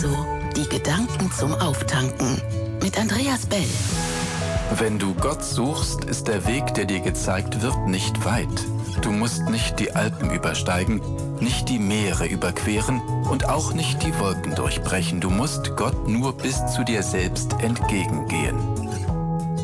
Also, die Gedanken zum Auftanken mit Andreas Bell. Wenn du Gott suchst, ist der Weg, der dir gezeigt wird, nicht weit. Du musst nicht die Alpen übersteigen, nicht die Meere überqueren und auch nicht die Wolken durchbrechen. Du musst Gott nur bis zu dir selbst entgegengehen.